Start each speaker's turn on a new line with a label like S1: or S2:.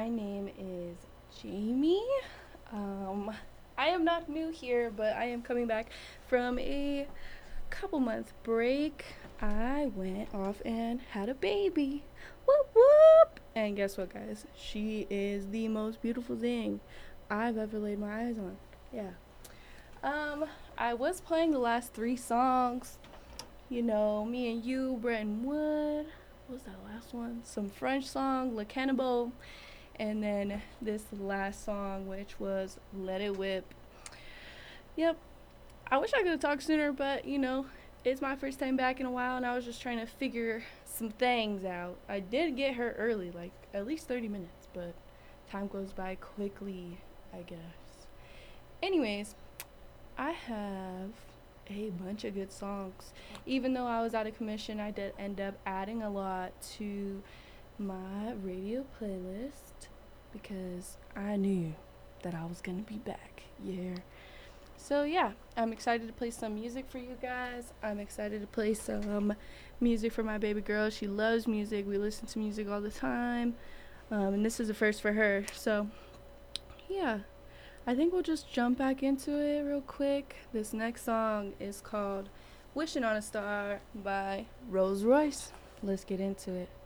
S1: My name is Jamie. Um, I am not new here, but I am coming back from a couple month break. I went off and had a baby. Whoop whoop! And guess what, guys? She is the most beautiful thing I've ever laid my eyes on. Yeah. Um, I was playing the last three songs. You know, Me and You, Bretton Wood. What was that last one? Some French song, Le Cannibal. And then this last song, which was Let It Whip. Yep, I wish I could have talked sooner, but it's my first time back in a while, and I was just trying to figure some things out. I did get her early, like at least 30 minutes, but time goes by quickly, I guess. Anyways, I have a bunch of good songs. Even though I was out of commission, I did end up adding a lot to my radio playlist because I knew that I was gonna be back. Yeah. So yeah, I'm excited to play some music for you guys. I'm excited to play some music for my baby girl. She loves music. We listen to music all the time, and this is the first for her. So yeah, I think we'll just jump back into it real quick. This next song is called "Wishing on a Star" by Rose Royce. Let's get into it.